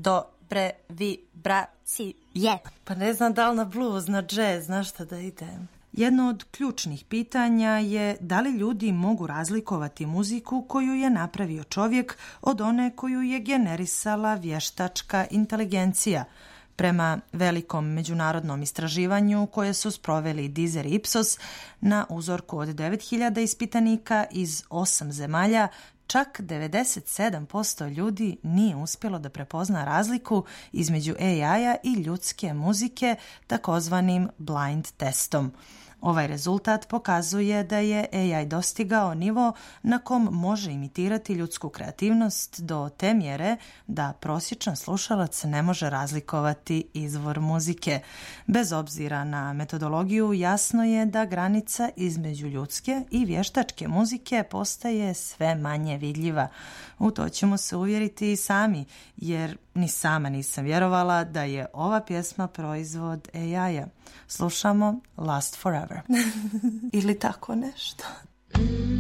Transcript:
dobre vibracije. Pa ne znam da li na blues, na jazz, na šta da idem. Jedno od ključnih pitanja je da li ljudi mogu razlikovati muziku koju je napravio čovjek od one koju je generisala vještačka inteligencija. Prema velikom međunarodnom istraživanju koje su sproveli Deezer i Ipsos na uzorku od 9000 ispitanika iz 8 zemalja, čak 97% ljudi nije uspjelo da prepozna razliku između AI-a i ljudske muzike, takozvanim blind testom. Ovaj rezultat pokazuje da je AI dostigao nivo na kom može imitirati ljudsku kreativnost do te mjere da prosječan slušalac ne može razlikovati izvor muzike. Bez obzira na metodologiju, jasno je da granica između ljudske i vještačke muzike postaje sve manje vidljiva. U to ćemo se uvjeriti i sami, jer ni sama nisam vjerovala da je ova pjesma proizvod AI-a. Slušamo Last Forever. Ili tako nešto.